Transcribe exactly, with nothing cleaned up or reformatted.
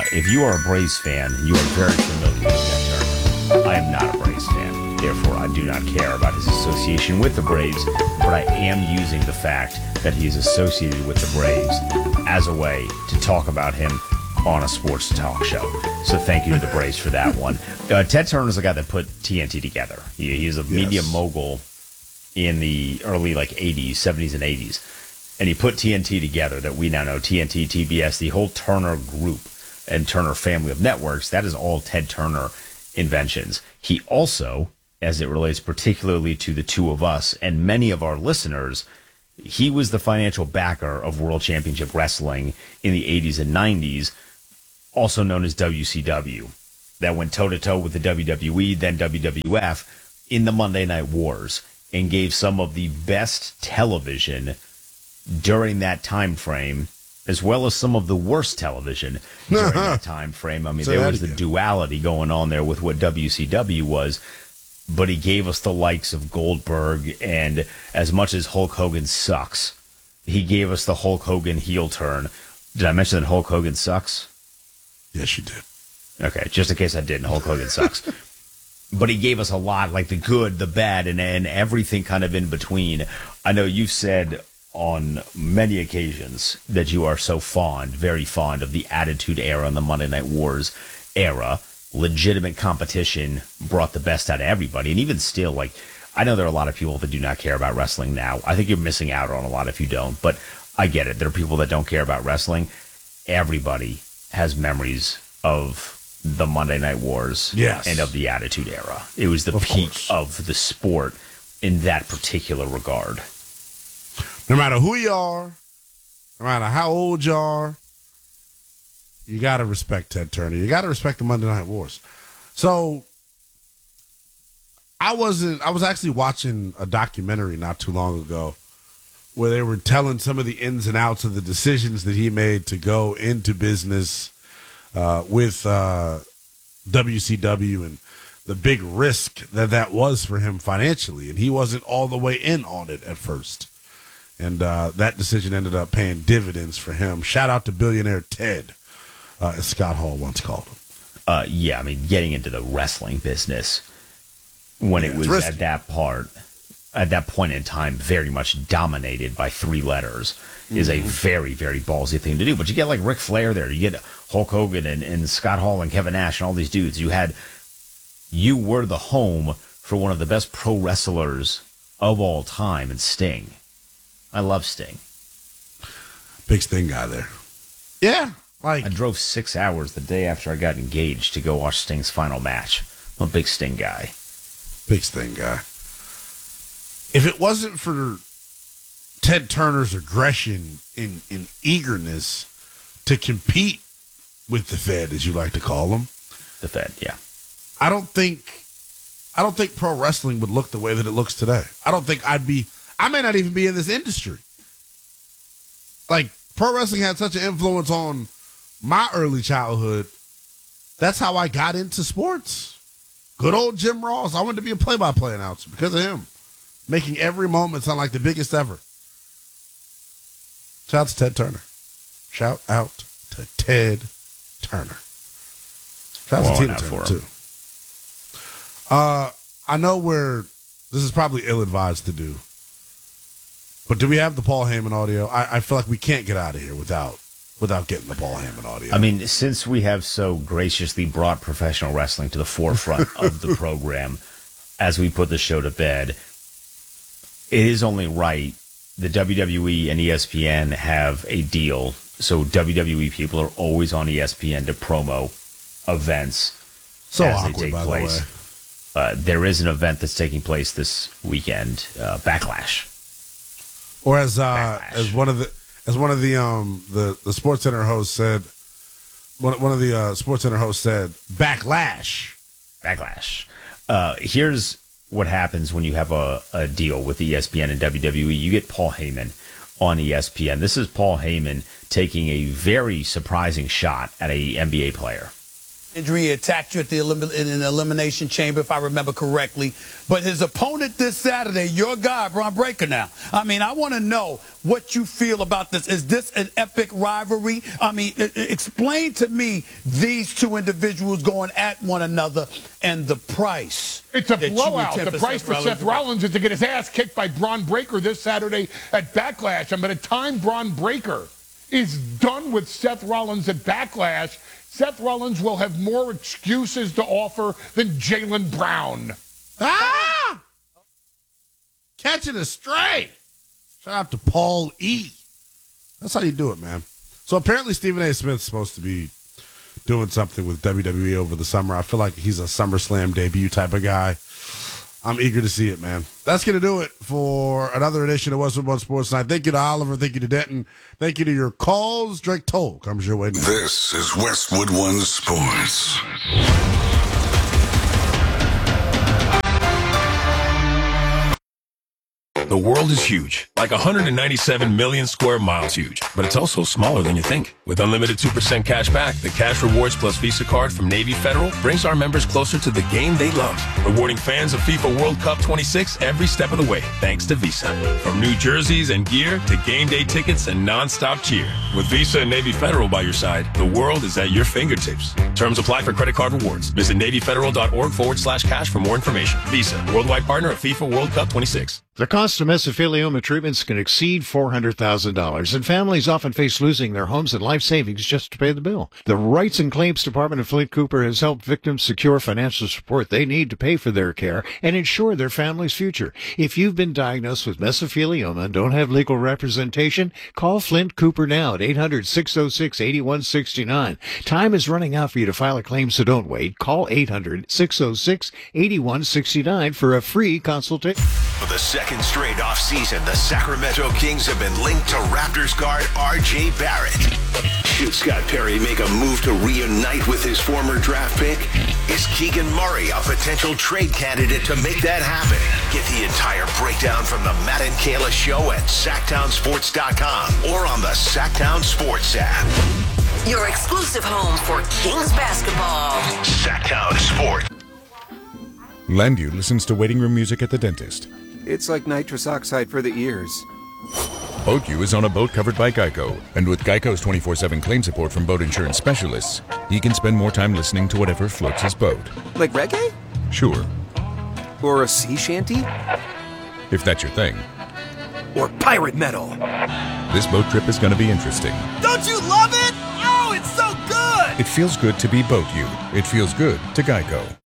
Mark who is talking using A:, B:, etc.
A: if you are a Braves fan, you are very familiar with Ted Turner. I am not a Braves fan. Therefore, I do not care about his association with the Braves, but I am using the fact that he is associated with the Braves as a way to talk about him on a sports talk show. So thank you to the Braves for that one. Uh, Ted Turner is the guy that put T N T together. He, he's a yes. media mogul in the early like eighties, seventies and eighties. And he put T N T together that we now know, T N T, T B S, the whole Turner group and Turner family of networks. That is all Ted Turner inventions. He also, as it relates particularly to the two of us and many of our listeners, he was the financial backer of World Championship Wrestling in the eighties and nineties, also known as W C W, that went toe-to-toe with the W W E, then W W F, in the Monday Night Wars, and gave some of the best television during that time frame, as well as some of the worst television during that time frame. I mean, so there was the again. duality going on there with what W C W was, but he gave us the likes of Goldberg, and as much as Hulk Hogan sucks, he gave us the Hulk Hogan heel turn. Did I mention that Hulk Hogan sucks?
B: Yes, you did.
A: Okay, just in case I didn't, Hulk Hogan sucks. But he gave us a lot, like the good, the bad, and, and everything kind of in between. I know you've said on many occasions that you are so fond, very fond of the Attitude Era and the Monday Night Wars era. Legitimate competition brought the best out of everybody. And even still, like, I know there are a lot of people that do not care about wrestling now. I think you're missing out on a lot if you don't. But I get it. There are people that don't care about wrestling. Everybody has memories of the Monday Night Wars
B: yes.
A: and of the Attitude Era. It was the
B: of
A: peak
B: course.
A: of the sport in that particular regard.
B: No matter who you are, no matter how old you are, you got to respect Ted Turner. You got to respect the Monday Night Wars. So I wasn't, I was actually watching a documentary not too long ago where they were telling some of the ins and outs of the decisions that he made to go into business uh, with uh, W C W and the big risk that that was for him financially. And he wasn't all the way in on it at first. And uh, that decision ended up paying dividends for him. Shout out to billionaire Ted, uh, as Scott Hall once called him.
A: Uh, yeah, I mean, getting into the wrestling business when yeah, it was at that part, at that point in time, very much dominated by three letters mm-hmm. is a very, very ballsy thing to do. But you get like Ric Flair there. You get Hulk Hogan and, and Scott Hall and Kevin Nash and all these dudes. You had, you were the home for one of the best pro wrestlers of all time in Sting. I love Sting.
B: Big Sting guy there. Yeah. Like
A: I drove six hours the day after I got engaged to go watch Sting's final match. I'm a big Sting guy.
B: Big Sting guy. If it wasn't for Ted Turner's aggression and, and eagerness to compete with the Fed, as you like to call them.
A: The Fed, yeah.
B: I don't think I don't think pro wrestling would look the way that it looks today. I don't think I'd be I may not even be in this industry. Like, pro wrestling had such an influence on my early childhood. That's how I got into sports. Good old Jim Ross. I wanted to be a play-by-play announcer because of him. Making every moment sound like the biggest ever. Shout out to Ted Turner. Shout out to Ted Turner. Shout out to Tina Turner, too. Uh, I know we're, this is probably ill-advised to do. But do we have the Paul Heyman audio? I, I feel like we can't get out of here without without getting the Paul Heyman audio.
A: I mean, since we have so graciously brought professional wrestling to the forefront of the program as we put the show to bed, it is only right. The W W E and E S P N have a deal, so W W E people are always on E S P N to promo events
B: so
A: as
B: awkward,
A: they take
B: by
A: place.
B: The way.
A: Uh, there is an event that's taking place this weekend, uh, Backlash.
B: Or as uh, as one of the as one of the um the, the Sports Center hosts said, one one of the uh, Sports Center hosts said, backlash,
A: backlash. Uh, here's what happens when you have a, a deal with E S P N and W W E. You get Paul Heyman on E S P N. This is Paul Heyman taking a very surprising shot at a N B A player.
C: injury. He attacked you at the elim- in an elimination chamber, if I remember correctly. But his opponent this Saturday, your guy, Bron Breakker now. I mean, I want to know what you feel about this. Is this an epic rivalry? I mean, I- I- explain to me these two individuals going at one another and the price.
D: It's a
C: that you
D: blowout.
C: would
D: The
C: tempt
D: price for Seth Rollins is to get his ass kicked by Bron Breakker this Saturday at Backlash. And by the time Bron Breakker is done with Seth Rollins at Backlash, Seth Rollins will have more excuses to offer than Jaylen Brown.
B: Ah! Catching a stray. Shout out to Paul E. That's how you do it, man. So apparently Stephen A. Smith's supposed to be doing something with W W E over the summer. I feel like he's a SummerSlam debut type of guy. I'm eager to see it, man. That's going to do it for another edition of Westwood One Sports Night. Thank you to Oliver. Thank you to Denton. Thank you to your calls. Drake Toll comes your way now.
E: This is Westwood One Sports.
F: The world is huge, like one hundred ninety-seven million square miles huge, but it's also smaller than you think. With unlimited two percent cash back, the Cash Rewards Plus Visa card from Navy Federal brings our members closer to the game they love, rewarding fans of FIFA World Cup twenty-six every step of the way, thanks to Visa. From new jerseys and gear to game day tickets and non-stop cheer. With Visa and Navy Federal by your side, the world is at your fingertips. Terms apply for credit card rewards. Visit NavyFederal.org forward slash cash for more information. Visa, worldwide partner of FIFA World Cup twenty-six.
G: The cost of mesothelioma treatments can exceed four hundred thousand dollars, and families often face losing their homes and life savings just to pay the bill. The Rights and Claims Department of Flint Cooper has helped victims secure financial support they need to pay for their care and ensure their family's future. If you've been diagnosed with mesothelioma and don't have legal representation, call Flint Cooper now at eight hundred, six oh six, eight one six nine. Time is running out for you to file a claim, so don't wait. Call eight hundred, six oh six, eight one six nine for a free consultation.
H: For the second straight offseason, the Sacramento Kings have been linked to Raptors guard R J Barrett. Should Scott Perry make a move to reunite with his former draft pick? Is Keegan Murray a potential trade candidate to make that happen? Get the entire breakdown from the Matt and Kayla Show at Sacktown Sports dot com or on the Sacktown Sports app.
I: Your exclusive home for Kings basketball.
H: Sacktown Sports.
J: Landu listens to waiting room music at the dentist.
K: It's like nitrous oxide for the ears.
J: BoatU is on a boat covered by Geico, and with Geico's twenty-four seven claim support from boat insurance specialists, he can spend more time listening to whatever floats his boat.
K: Like reggae?
J: Sure.
K: Or a sea shanty?
J: If that's your thing.
K: Or pirate metal?
J: This boat trip is going to be interesting.
L: Don't you love it? Oh, it's so good!
J: It feels good to be BoatU. It feels good to Geico.